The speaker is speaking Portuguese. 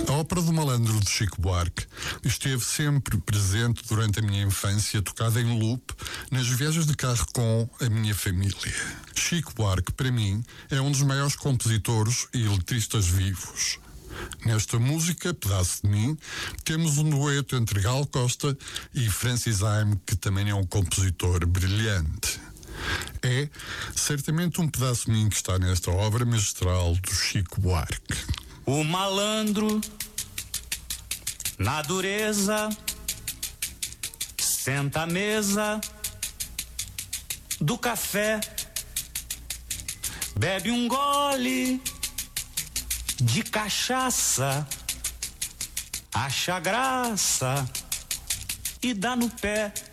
A ópera do Malandro de Chico Buarque esteve sempre presente durante a minha infância, tocada em loop nas viagens de carro com a minha família. Chico Buarque, para mim, é um dos maiores compositores e letristas vivos. Nesta música, Pedaço de Mim, temos um dueto entre Gal Costa e Francis Haim, que também é um compositor brilhante. É certamente um pedaço de mim que está nesta obra magistral do Chico Buarque. O malandro, na dureza, senta à mesa do café, bebe um gole de cachaça, acha graça e dá no pé.